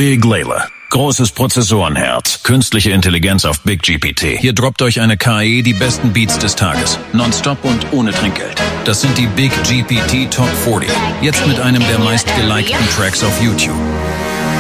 Big Layla. Großes Prozessorenherz, künstliche Intelligenz auf Big GPT. Hier droppt euch eine KI die besten Beats des Tages. Nonstop und ohne Trinkgeld. Das sind die Big GPT Top 40. Jetzt mit einem der meistgelikten Tracks auf YouTube.